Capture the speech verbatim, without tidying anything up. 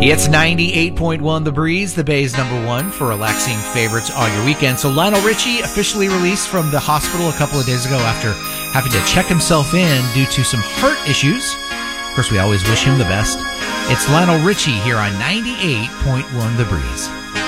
It's ninety-eight point one The Breeze, the Bay's number one for relaxing favorites on your weekend. So Lionel Richie officially released from the hospital a couple of days ago after having to check himself in due to some heart issues. Of course, we always wish him the best. It's Lionel Richie here on ninety-eight point one The Breeze.